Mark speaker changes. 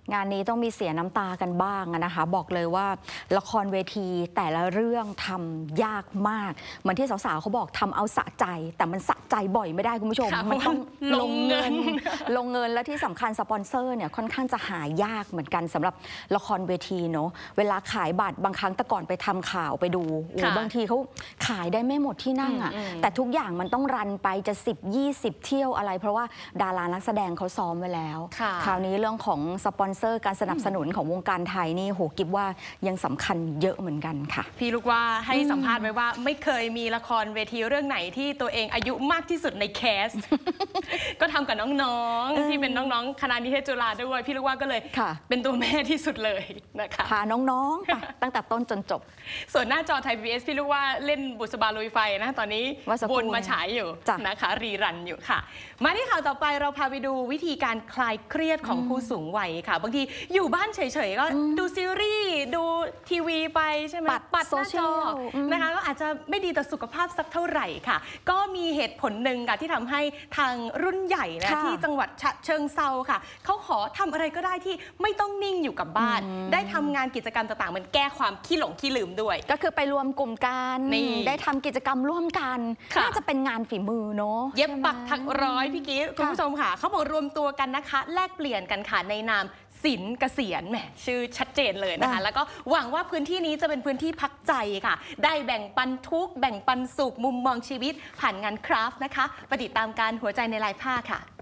Speaker 1: งานนี้ต้องมีเสียน้ำตากันบ้างนะคะบอกเลยว่าละครเวทีแต่ละเรื่องทำยากมากเหมือนที่สาวๆเขาบอกทำเอาสะใจแต่มันสะใจบ่อยไม่ได้คุณผู้ชมมันต้องลงเงินและที่สำคัญสปอนเซอร์เนี่ยค่อนข้างจะหายากเหมือนกันสำหรับละครเวทีเนาะเวลาขายบัตรบางครั้งแต่ก่อนไปทำข่าวไปดูบางทีเขาขายได้ไม่หมดที่นั่งอ่ะแต่ทุกอย่างมันต้องรันไปจะ10-20 เที่ยวอะไรเพราะว่าดารานักแสดงเขาซ้อมไว้แล้วคราวนี้เรื่องของสปอนเซอร์การสนับสนุนของวงการไทยนี่โหกิบว่ายังสำคัญเยอะเหมือนกันค่ะ
Speaker 2: พี่ลูกว่าให้สัมภาษณ์ไว้ว่าไม่เคยมีละครเวทีเรื่องไหนที่ตัวเองอายุมากที่สุดในแคส ก็ทำกับน้องๆที่เป็นน้องๆคณะนิเทศจุฬาด้วยพี่ลูกว่าก็เลยเป็นตัวแม่ที่สุดเลยนะคะ
Speaker 1: พาน้องๆไปตั้งแต่ต้นจนจบ
Speaker 2: ส่วนหน้าจอไทย PBS พี่ลูกว่าเล่นบุษบาลุยไฟนะตอนนี้วนมาฉายอยู่นะคะรีรันอยู่ค่ะมาที่ข่าวต่อไปเราพาไปดูวิธีการคลายเครียดของผู้สูงวัยค่ะบางทีอยู่บ้านเฉยๆก็ดูซีรีส์ดูทีวีไปใช่ไหมปัดหน้าจอนะคะก็อาจจะไม่ดีต่อสุขภาพสักเท่าไหร่ค่ะก็มีเหตุผลหนึ่งค่ะที่ทำให้ทางรุ่นใหญ่นะที่จังหวัดฉะเชิงเทราค่ะเขาขอทำอะไรก็ได้ที่ไม่ต้องนิ่งอยู่กับบ้านได้ทำงานกิจกรรมต่างๆมันแก้ความขี้หลงขี้ลืมด้วย
Speaker 1: ก็คือไปรวมกลุ่มกันได้ทำกิจกรรมร่วมกันน่าจะเป็นงานฝีมือเนาะ
Speaker 2: เย็บปักถักร้อยพี่กิ๊กคุณผู้ชมค่ะเขาบอกรวมตัวกันนะคะแลกเปลี่ยนกันค่ะในนามศิลป์เกษียณแหมชื่อชัดเจนเลยนะคะแล้วก็หวังว่าพื้นที่นี้จะเป็นพื้นที่พักใจค่ะได้แบ่งปันทุกข์แบ่งปันสุขมุมมองชีวิตผ่านงานคราฟต์นะคะไปติดตามการหัวใจในลายผ้าค่ะ